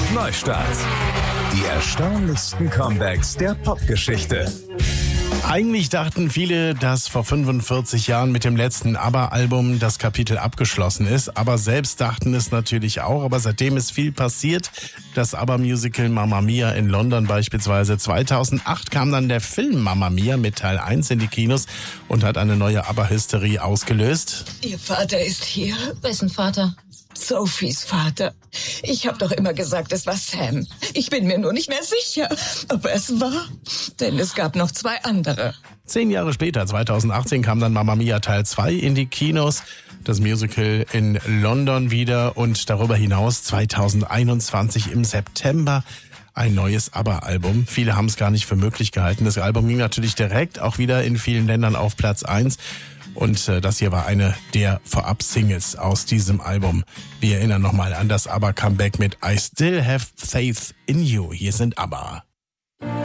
Neustart. Die erstaunlichsten Comebacks der Popgeschichte. Eigentlich dachten viele, dass vor 45 Jahren mit dem letzten ABBA-Album das Kapitel abgeschlossen ist. Aber selbst dachten es natürlich auch. Aber seitdem ist viel passiert. Das ABBA-Musical Mamma Mia in London beispielsweise. 2008 kam dann der Film Mamma Mia mit Teil 1 in die Kinos und hat eine neue ABBA-Hysterie ausgelöst. Ihr Vater ist hier. Wessen Vater? Sophies Vater. Ich habe doch immer gesagt, es war Sam. Ich bin mir nur nicht mehr sicher, ob es war. Denn es gab noch 2 andere. 10 Jahre später, 2018, kam dann Mamma Mia Teil 2 in die Kinos. Das Musical in London wieder und darüber hinaus 2021 im September ein neues ABBA-Album. Viele haben es gar nicht für möglich gehalten. Das Album ging natürlich direkt auch wieder in vielen Ländern auf Platz 1. Und das hier war eine der Vorab-Singles aus diesem Album. Wir erinnern nochmal an das ABBA-Comeback mit I Still Have Faith in You. Hier sind ABBA.